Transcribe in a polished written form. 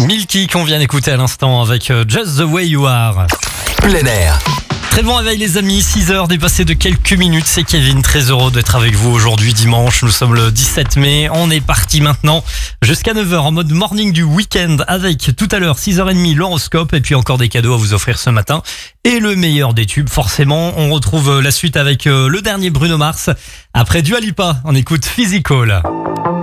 Milky qu'on vient d'écouter à l'instant avec Just the Way You Are. Plein air. Très bon réveil les amis, 6h dépassé de quelques minutes, c'est Kevin, très heureux d'être avec vous aujourd'hui dimanche, nous sommes le 17 mai, on est parti maintenant jusqu'à 9h en mode morning du week-end avec tout à l'heure 6h30 l'horoscope et puis encore des cadeaux à vous offrir ce matin et le meilleur des tubes forcément, on retrouve la suite avec le dernier Bruno Mars, après Dua Lipa, on écoute Physical.